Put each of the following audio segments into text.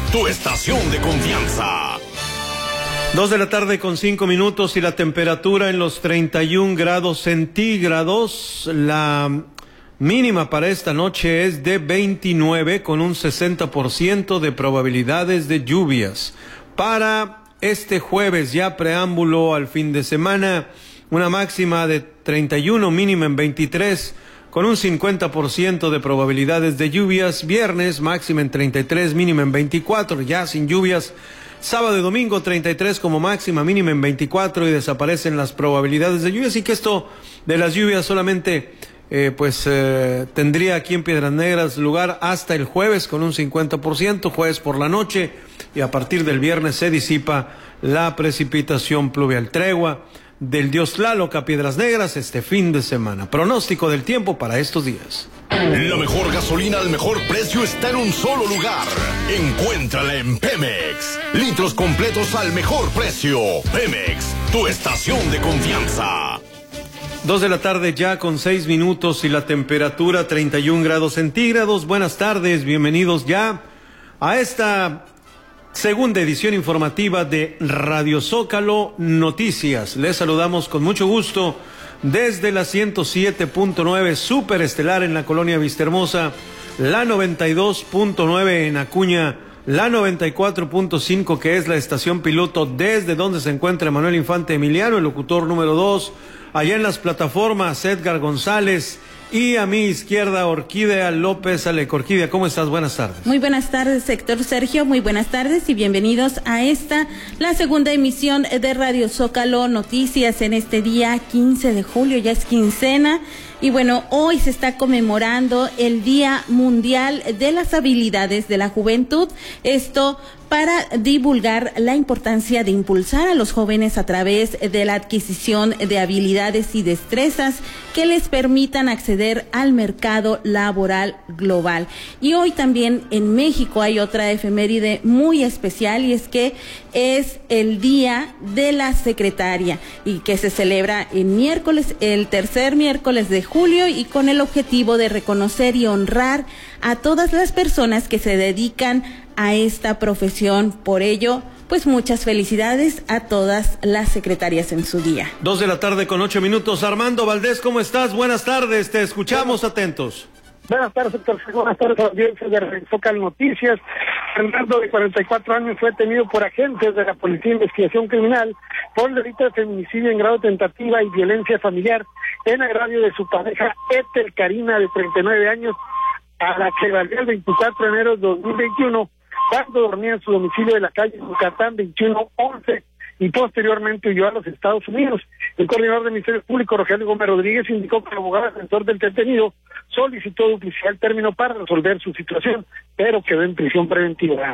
tu estación de confianza. 2:05 y la temperatura en los 31 grados centígrados. La mínima para esta noche es de 29 con un 60% de probabilidades de lluvias. Para este jueves, ya preámbulo al fin de semana, una máxima de 31, mínima en 23 con un 50% de probabilidades de lluvias. Viernes, máxima en 33, mínima en 24, ya sin lluvias. Sábado y domingo 33 como máxima, mínima en 24 y desaparecen las probabilidades de lluvia. Así que esto de las lluvias solamente tendría aquí en Piedras Negras lugar hasta el jueves con un 50%, jueves por la noche, y a partir del viernes se disipa la precipitación pluvial. Tregua del dios Tlaloc a Piedras Negras este fin de semana. Pronóstico del tiempo para estos días. La mejor gasolina al mejor precio está en un solo lugar. Encuéntrala en Pemex. Litros completos al mejor precio. Pemex, tu estación de confianza. 2 de la tarde ya con 6 minutos y la temperatura 31 grados centígrados. Buenas tardes, bienvenidos ya a esta segunda edición informativa de Radio Zócalo Noticias. Les saludamos con mucho gusto desde la 107.9 Superestelar en la colonia Vistahermosa, la 92.9 en Acuña, la 94.5 que es la estación piloto desde donde se encuentra Manuel Infante Emiliano, el locutor número 2, allá en las plataformas Edgar González, y a mi izquierda Orquídea López Alec. Orquídea, ¿cómo estás? Buenas tardes. Muy buenas tardes, Héctor Sergio, muy buenas tardes y bienvenidos a la segunda emisión de Radio Zócalo Noticias en este día 15 de julio, ya es quincena. Y bueno, hoy se está conmemorando el Día Mundial de las Habilidades de la Juventud. Esto para divulgar la importancia de impulsar a los jóvenes a través de la adquisición de habilidades y destrezas que les permitan acceder al mercado laboral global. Y hoy también en México hay otra efeméride muy especial, y es que es el Día de la Secretaria, y que se celebra el tercer miércoles de julio, y con el objetivo de reconocer y honrar a todas las personas que se dedican a esta profesión. Por ello, pues muchas felicidades a todas las secretarias en su día. 2 de la tarde con 8 minutos. Armando Valdés, ¿cómo estás? Buenas tardes, te escuchamos atentos. Buenas tardes, Héctor. Buenas tardes a la audiencia de Zócalo Noticias. Fernando, de 44 años, fue detenido por agentes de la Policía de Investigación Criminal por el delito de feminicidio en grado de tentativa y violencia familiar en agravio de su pareja Ethel Karina, de 39 años, a la que valió el 24 de enero de 2021, cuando dormía en su domicilio de la calle Yucatán 2111, y posteriormente huyó a los Estados Unidos. El coordinador del Ministerio Público, Rogelio Gómez Rodríguez, indicó que el abogado defensor del detenido solicitó duplicidad el término para resolver su situación, pero quedó en prisión preventiva.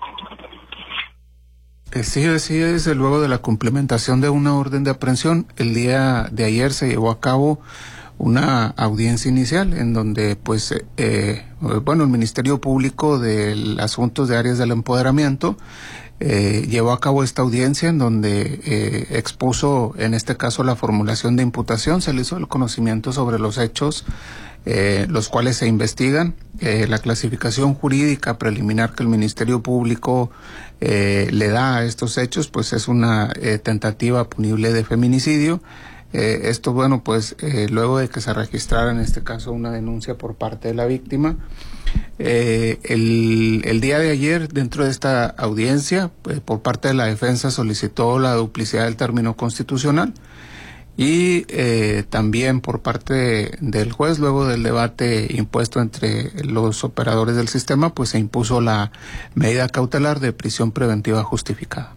Sí, desde luego de la cumplimentación de una orden de aprehensión, el día de ayer se llevó a cabo una audiencia inicial en donde el Ministerio Público de Asuntos de Áreas del Empoderamiento llevó a cabo esta audiencia en donde expuso, en este caso, la formulación de imputación. Se le hizo el conocimiento sobre los hechos, los cuales se investigan, la clasificación jurídica preliminar que el Ministerio Público le da a estos hechos, pues es una tentativa punible de feminicidio. Esto, luego de que se registrara en este caso una denuncia por parte de la víctima. El día de ayer, dentro de esta audiencia, por parte de la defensa solicitó la duplicidad del término constitucional, y también por parte del juez, luego del debate impuesto entre los operadores del sistema, pues se impuso la medida cautelar de prisión preventiva justificada.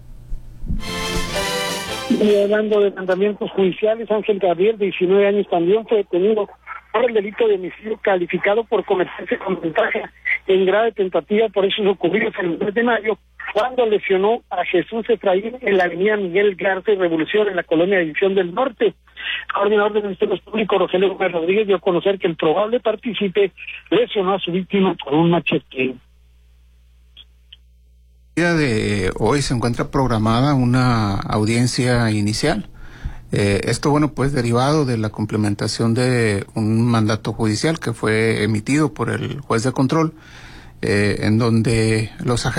Y hablando de mandamientos judiciales, Ángel Gabriel, de 19 años, también fue detenido por el delito de homicidio calificado por cometerse con ventaja en grado de tentativa por hechos ocurridos en el mes de mayo, cuando lesionó a Jesús Efraín en la avenida Miguel Garza y Revolución, en la colonia División del Norte. El coordinador del Ministerio Público, Rogelio Gómez Rodríguez, dio a conocer que el probable partícipe lesionó a su víctima con un machete. El día de hoy se encuentra programada una audiencia inicial. Esto, derivado de la complementación de un mandato judicial que fue emitido por el juez de control, en donde los agentes